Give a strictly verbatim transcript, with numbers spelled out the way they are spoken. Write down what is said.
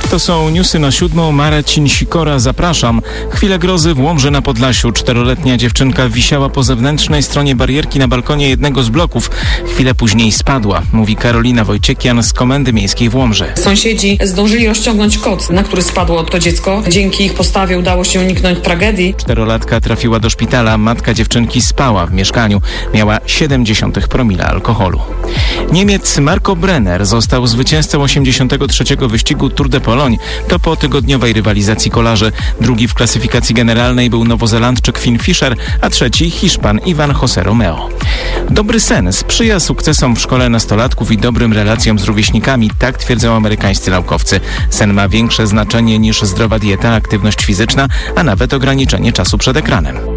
To są newsy na siódmą. Marcin Sikora, zapraszam. Chwilę grozy w Łomży na Podlasiu. Czteroletnia dziewczynka wisiała po zewnętrznej stronie barierki na balkonie jednego z bloków. Chwilę później spadła, mówi Karolina Wojciekian z Komendy Miejskiej w Łomży. Sąsiedzi zdążyli rozciągnąć koc, na który spadło to dziecko. Dzięki ich postawie udało się uniknąć tragedii. Czterolatka trafiła do szpitala. Matka dziewczynki spała w mieszkaniu. Miała siedemdziesiąt promila alkoholu. Niemiec Marco Brenner został zwycięzcą osiemdziesiątego trzeciego wyścigu Tour de Pologne. To po tygodniowej rywalizacji kolarzy. Drugi w klasyfikacji generalnej był Nowozelandczyk Finn Fischer, a trzeci Hiszpan Ivan José Romeo. Dobry sen sprzyja sukcesom w szkole nastolatków i dobrym relacjom z rówieśnikami, tak twierdzą amerykańscy naukowcy. Sen ma większe znaczenie niż zdrowa dieta, aktywność fizyczna, a nawet ograniczenie czasu przed ekranem.